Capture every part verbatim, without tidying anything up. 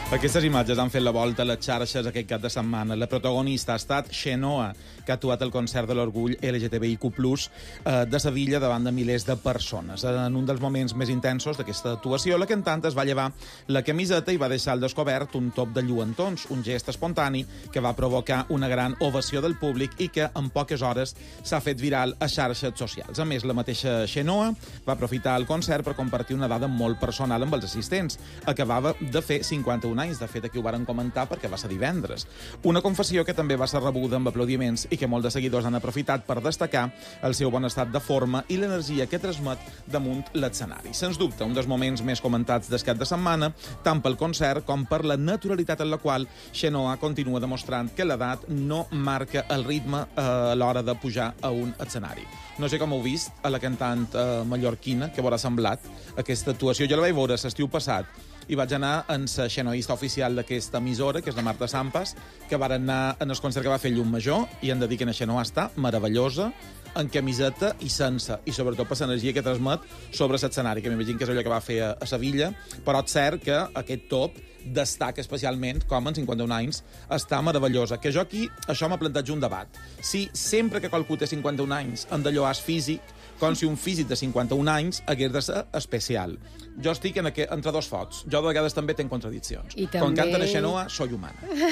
Aquestes imatges han fet la volta a les xarxes aquest cap de setmana. La protagonista ha estat Xenoa, que ha actuat al concert de l'orgull L G T B I Q plus, eh, de Sevilla davant de milers de persones. En un dels moments més intensos d'aquesta actuació, la cantant es va llevar la camiseta i va deixar al descobert un top de lluentons, un gest espontani que va provocar una gran ovació del públic i que en poques hores s'ha fet viral a xarxes socials. A més, la mateixa Xenoa va aprofitar el concert per compartir una dada molt personal amb els assistents. Acabava de fer cinquanta-un anys, de fet aquí ho varen comentar perquè va ser divendres. Una confessió que també va ser rebuda amb aplaudiments i que molts de seguidors han aprofitat per destacar el seu bon estat de forma i l'energia que transmet damunt l'escenari. Sens dubte, un dels moments més comentats d'aquest cap de setmana, tant pel concert com per la naturalitat en la qual Xenoa continua demostrant que l'edat no marca el ritme a l'hora de pujar a un escenari. No sé com heu vist a la cantant eh, mallorquina, que vos ha semblat aquesta actuació. Jo la vaig veure l'estiu passat i vaig anar amb la xenoista oficial d'aquesta emissora, que és la Marta Sampas, que van anar en el concert que va fer Llum Major, i hem de dir que la Xenoa està meravellosa, en camiseta i sense, i sobretot per l'energia que transmet sobre l'escenari, que m'imagino que és allò que va fer a, a Sevilla, però és cert que aquest top destaca especialment com en cinquanta-un anys està meravellosa. Que jo aquí, això m'ha plantat un debat. Si sempre que qualcú té cinquanta-un anys en d'allò és físic, com si un físic de cinquanta-un anys hagués de ser especial. Jo estic en aquest, entre dos focs. Jo de vegades també tenc contradiccions. I també... Quan canta la Xenoa, soy humana.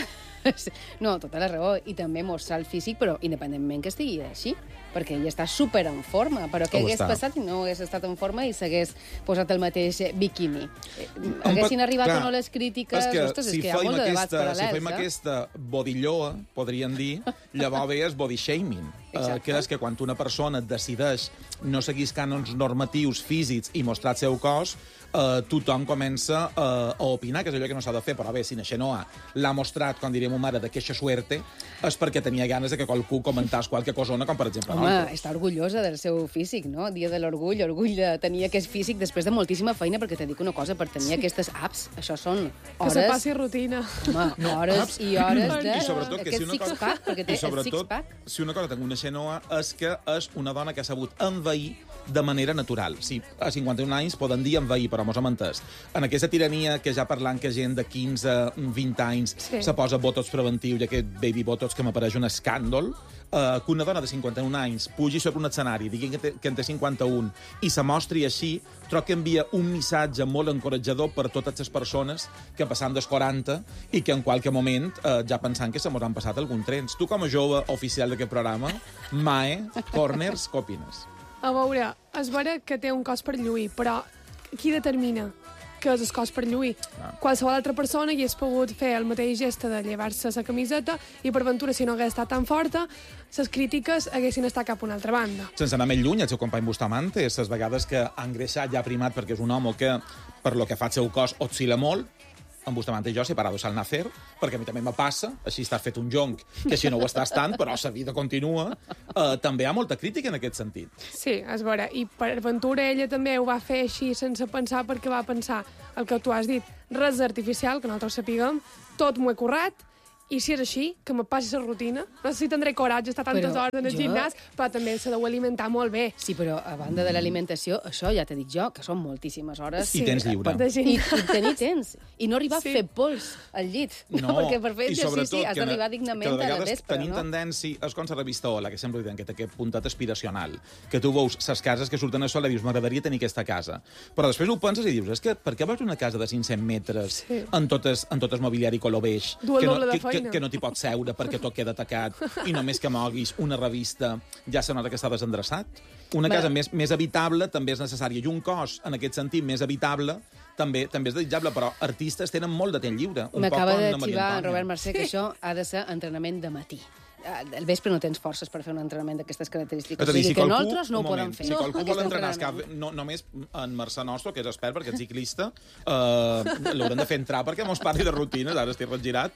No, tota la raó. I també mostrar el físic, però independentment que estigui així, perquè ell està super en forma, però què hagués passat si no hagués estat en forma i s'hagués posat el mateix biquini? Haguessin arribat o no les crítiques? Ostres, és que hi ha molt de debats paral·lels. Si fem aquesta bodilloa, podríem dir, llavors ve és body shaming, eh, que és que quan una persona decideix no seguir cànons normatius físics i mostrar el seu cos, eh, tothom comença eh, a opinar, que és allò que no s'ha de fer. Però bé, si na Xenoa l'ha mostrat, com diríem mare, de queixa suerte, és perquè tenia ganes de que qualcú comentàs qualque cosona, com per exemple... Home, està orgullosa del seu físic, no? Dia de l'orgull, orgull de tenir aquest físic després de moltíssima feina, perquè te dic una cosa, per tenir sí. aquestes apps, això són hores... Que se passi rutina. Home, no, hores apps. i hores de... I sobretot que si una cosa... six-pack, perquè té el six-pack. Si una cosa té una Xenoa és que és una dona que ha sabut envair de manera natural. Sí, a cinquanta-un anys poden dir envair, però mos hem entès. En aquesta tirania que ja parlant que gent de quinze, vint anys sí. se posa botox preventius i aquest baby botox que m'apareix un escàndol, eh, que una dona de cinquanta-un anys pugi sobre un escenari, digui que, té, que en té cinquanta-un, i se mostri així, trobo que envia un missatge molt encoratjador per totes les persones que passant dels quaranta i que en qualque moment eh, ja pensant que se mos han passat algun trens. Tu, com a jove oficial d'aquest programa, Mae, Corners, què opines? A veure, és vera que té un cos per lluir, però qui determina que és el cos per lluir? Ah. Qualsevol altra persona hagués pogut fer el mateix gest de llevar-se la camiseta i, per ventura, si no hagués estat tan forta, les crítiques haguessin estat cap a una altra banda. Sense anar més lluny, el seu company Bustamante, les vegades que ha engreixat ja ha primat perquè és un home que, per lo que fa el seu cos, oscil·la molt, en Bustamante i jo separados al nacer, perquè a mi també me passa, així estàs fet un jonc, que si no ho estàs tant, però la vida continua. Eh, també hi ha molta crítica en aquest sentit. Sí, és vera. I per ventura ella també ho va fer així sense pensar, perquè va pensar el que tu has dit, res artificial, que nosaltres sapiguem, tot m'ho he currat, i si és així, que me passi la rutina. No sé si tindré coratge estar tantes però hores en el jo... gimnàs, però també se deu alimentar molt bé. Sí, però a banda de l'alimentació, això ja t'he dit jo, que són moltíssimes hores. I tens lliure. I, i tenir temps. I no arribar sí. a fer pols al llit. No, perquè per fer exercici has d'arribar dignament a la vespre, tenim no? tendència, és com la revista Hola, que sempre diuen que té aquest puntet aspiracional, que tu veus les cases que surten a sol i dius, m'agradaria tenir aquesta casa. Però després ho penses i dius, és que per què vols una casa de cinc-cents metres sí. en totes en tot el mobiliari color beix, que no, que, que, que no t'hi pots seure perquè tot queda tacat i només que moguis una revista ja se nota que està desendreçat. Una Bé. casa més, més habitable també és necessària i un cos, en aquest sentit, més habitable també també és desitjable, però artistes tenen molt de temps lliure. M'acaba de xivar Robert Mercè que això ha de ser entrenament de matí. Al vespre no tens forces per fer un entrenament d'aquestes característiques. És a dir, si que qualcú, nosaltres no ho moment, podem fer. Si no, qualcú vol entrenar escap, no, només en Mercè nostre, que és expert, perquè és ciclista, uh, l'haurem de fer entrar perquè mos parli de rutines, ara estic regirat.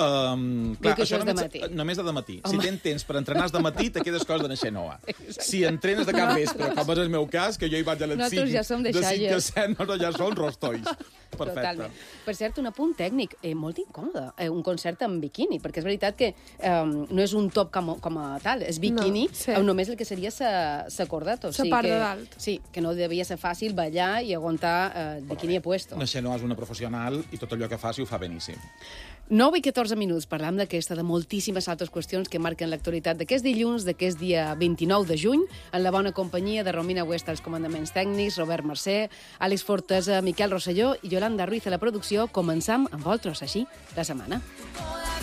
Um, clar, això només, de matí. només de matí. Home. Si tens temps per entrenar de matí, te quedes coses de naixer nova. Si entrenes de cap vespre, com és el meu cas, que jo hi vaig a les cinc, ja som de, de cinc a set, no, no, ja són rostolls. Perfecte. Totalment. Per cert, un apunt tècnic, eh, molt incòmode, eh, un concert en biquini, perquè és veritat que eh, no és un top com, com a tal, és biquini, No, sí. amb només el que seria sa, sa cordata. O Sa sigui part que, de dalt. Sí, que no devia ser fàcil ballar i aguantar eh, el biquini puesto. La Xenoa és una professional i tot allò que faci ho fa beníssim. nou i catorze minuts, parlam d'aquesta, de moltíssimes altres qüestions que marquen l'actualitat d'aquest dilluns, d'aquest dia vint-i-nou de juny, en la bona companyia de Romina Huesta als comandaments tècnics, Robert Mercè, Àlex Fortesa, Miquel Rosselló i Yolanda Ruiz a la producció. Començam amb Voltros, així, la setmana.